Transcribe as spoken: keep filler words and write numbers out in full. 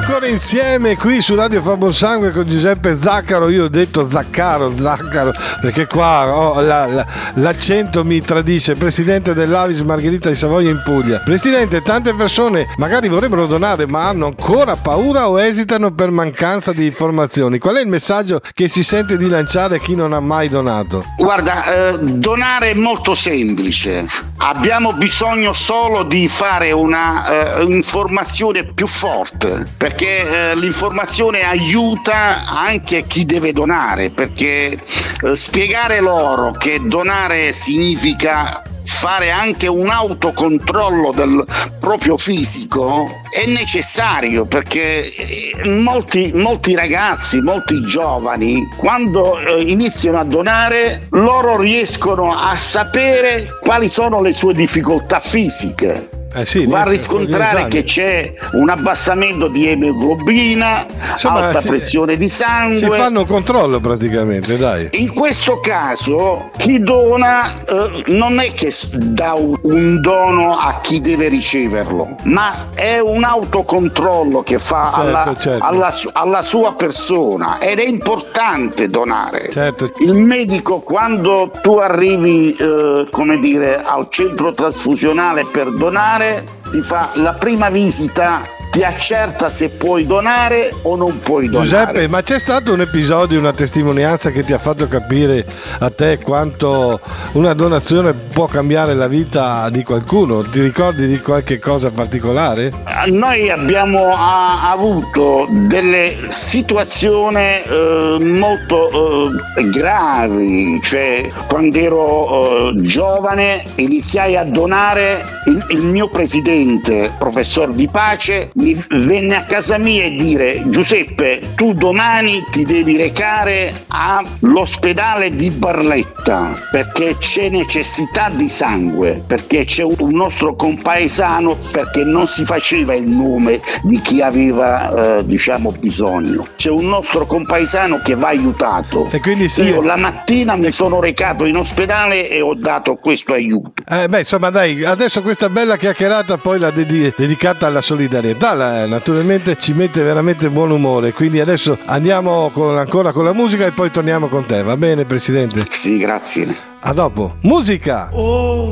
ancora insieme qui su Radio Fa Buon Sangue con Giuseppe Zaccaro. Io ho detto Zaccaro, Zaccaro, perché qua oh, la, la, l'accento mi tradisce. Presidente dell'Avis Margherita di Savoia in Puglia. Presidente, tante persone magari vorrebbero donare ma hanno ancora paura o esitano per mancanza di informazioni. Qual è il messaggio che si sente di lanciare a chi non ha mai donato? Guarda, eh, donare è molto semplice. Abbiamo bisogno solo di fare una eh, informazione più forte, perché eh, l'informazione aiuta anche chi deve donare, perché eh, spiegare loro che donare significa fare anche un autocontrollo del proprio fisico è necessario, perché molti, molti ragazzi, molti giovani, quando eh, iniziano a donare, loro riescono a sapere quali sono le sue difficoltà fisiche. Eh sì, va a riscontrare che c'è un abbassamento di emoglobina, insomma, alta si, pressione di sangue. Si fanno un controllo praticamente, dai. In questo caso chi dona eh, non è che dà un, un dono a chi deve riceverlo, ma è un autocontrollo che fa certo, alla, certo. Alla, alla sua persona, ed è importante donare. Certo. Il medico, quando tu arrivi eh, come dire al centro trasfusionale per donare, ti fa la prima visita, ti accerta se puoi donare o non puoi donare. Giuseppe, ma c'è stato un episodio, una testimonianza che ti ha fatto capire a te quanto una donazione può cambiare la vita di qualcuno? Ti ricordi di qualche cosa particolare? Noi abbiamo a, avuto delle situazioni eh, molto eh, gravi, cioè quando ero eh, giovane iniziai a donare, il, il mio presidente, professor Di Pace, mi venne a casa mia e dire: Giuseppe, tu domani ti devi recare all'ospedale di Barletta perché c'è necessità di sangue, perché c'è un nostro compaesano, perché non si faceva il nome di chi aveva eh, diciamo bisogno, c'è un nostro compaesano che va aiutato. E quindi se... io la mattina mi sono recato in ospedale e ho dato questo aiuto. Eh beh, insomma, dai, adesso questa bella chiacchierata poi la dedi- dedicata alla solidarietà, la, naturalmente ci mette veramente buon umore, quindi adesso andiamo con, ancora con la musica e poi torniamo con te, va bene Presidente? Sì, grazie. A dopo. Musica! Oh,